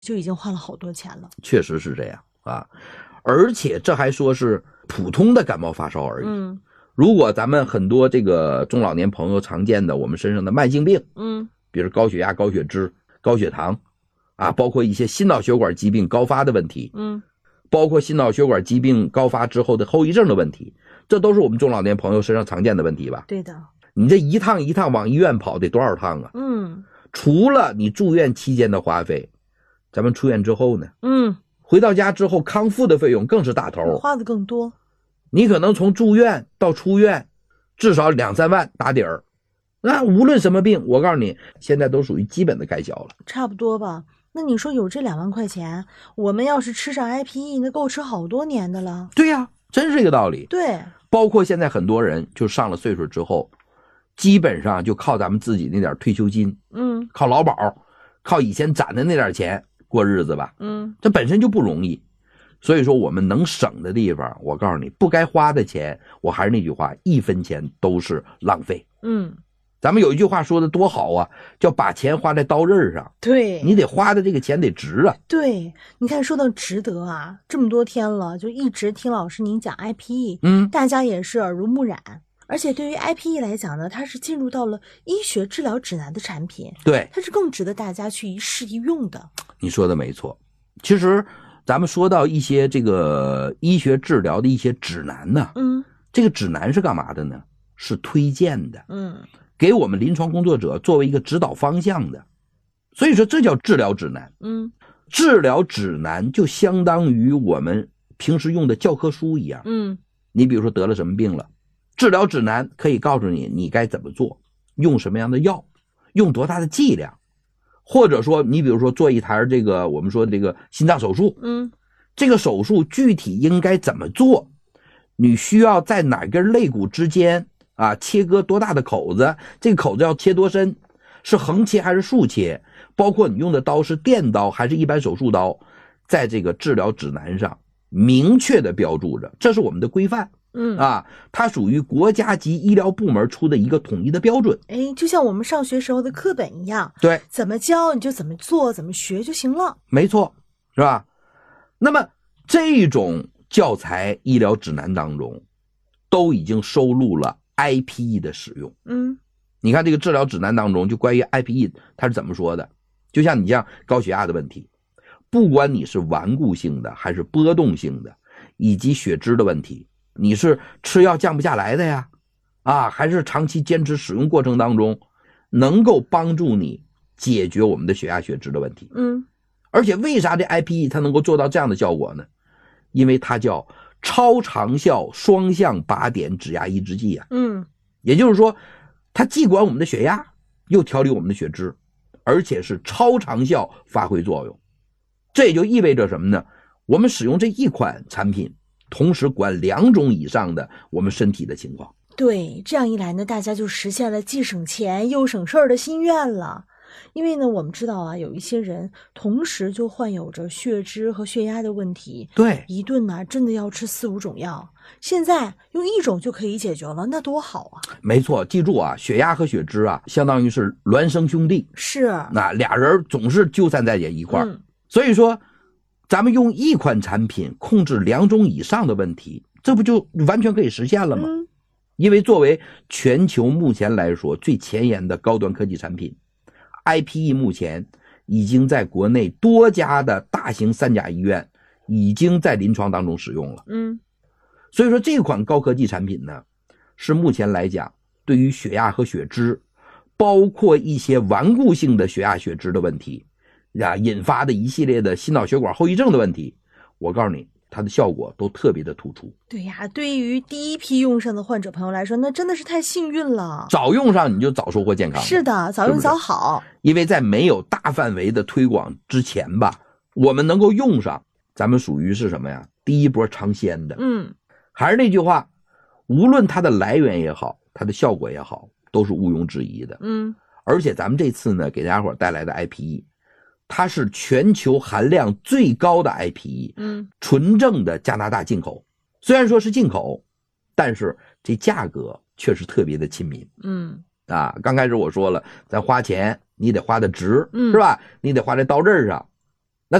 就已经花了好多钱了。 确实是这样啊，而且这还说是普通的感冒发烧而已。如果咱们很多这个中老年朋友常见的我们身上的慢性病，比如高血压、高血脂、高血糖啊，包括一些心脑血管疾病高发的问题，包括心脑血管疾病高发之后的后遗症的问题，这都是我们中老年朋友身上常见的问题吧？ 对的。 你这一趟一趟往医院跑得多少趟啊？除了你住院期间的花费，咱们出院之后呢？回到家之后康复的费用更是大头， 花的更多。 你可能从住院到出院至少2-3万打底儿。那无论什么病，我告诉你，现在都属于基本的开销了。 差不多吧。那你说有这2万块钱，我们要是吃上 IPE， 那够吃好多年的了。 对呀，真是这个道理。 对， 包括现在很多人就上了岁数之后，基本上就靠咱们自己那点退休金，靠劳保，靠以前攒的那点钱过日子吧。这本身就不容易。所以说我们能省的地方，我告诉你，不该花的钱，我还是那句话，1分钱都是浪费。咱们有一句话说的多好啊，叫把钱花在刀刃上。 对， 你得花的这个钱得值啊。 对，你看说到值得啊，这么多天了，就一直听老师您讲 IPE，大家也是耳濡目染。而且对于 IPE 来讲呢，它是进入到了医学治疗指南的产品， 对， 它是更值得大家去一试一用的。 你说的没错。其实咱们说到一些这个医学治疗的一些指南呢，这个指南是干嘛的呢？是推荐的，给我们临床工作者作为一个指导方向的。所以说这叫治疗指南。治疗指南就相当于我们平时用的教科书一样。你比如说得了什么病了，治疗指南可以告诉你你该怎么做，用什么样的药，用多大的剂量，或者说你比如说做一台这个我们说的这个心脏手术，这个手术具体应该怎么做，你需要在哪根肋骨之间啊切割多大的口子，这个口子要切多深，是横切还是竖切，包括你用的刀是电刀还是一般手术刀，在这个治疗指南上明确的标注着，这是我们的规范。它属于国家级医疗部门出的一个统一的标准。 就像我们上学时候的课本一样， 对， 怎么教你就怎么做，怎么学就行了。 没错，是吧？那么这种教材医疗指南当中都已经收录了 IPE 的使用。你看这个治疗指南当中就关于 IPE 它是怎么说的，就像你像高血压的问题，不管你是顽固性的还是波动性的，以及血脂的问题，你是吃药降不下来的呀，还是长期坚持使用过程当中能够帮助你解决我们的血压血脂的问题。而且为啥这 IPE 它能够做到这样的效果呢？因为它叫超长效双向靶点指压抑制剂啊。也就是说它既管我们的血压又调理我们的血脂，而且是超长效发挥作用。这也就意味着什么呢？我们使用这一款产品同时管2种以上的我们身体的情况。 对，这样一来呢，大家就实现了既省钱又省事儿的心愿了。因为呢，我们知道啊，有一些人同时就患有着血脂和血压的问题， 对， 一顿呢真的要吃4-5种药，现在用1种就可以解决了，那多好啊！ 没错，记住啊，血压和血脂啊，相当于是孪生兄弟， 是， 那俩人总是纠缠在一块儿。所以说，咱们用一款产品控制2种以上的问题，这不就完全可以实现了吗？因为作为全球目前来说最前沿的高端科技产品，IPE 目前已经在国内多家的大型3甲医院已经在临床当中使用了。所以说这款高科技产品呢，是目前来讲对于血压和血脂，包括一些顽固性的血压血脂的问题引发的一系列的心脑血管后遗症的问题，我告诉你它的效果都特别的突出。 对呀，对于第一批用上的患者朋友来说，那真的是太幸运了。 早用上你就早收获健康。 是的，早用早好。 因为在没有大范围的推广之前吧，我们能够用上，咱们属于是什么呀？第一波尝鲜的。还是那句话，无论它的来源也好，它的效果也好，都是毋庸置疑的。而且咱们这次呢，给大家伙带来的 IPE， 它是全球含量最高的 IPE，纯正的加拿大进口。虽然说是进口，但是这价格确实特别的亲民。刚开始我说了，咱花钱你得花的值，是吧？你得花在刀刃上。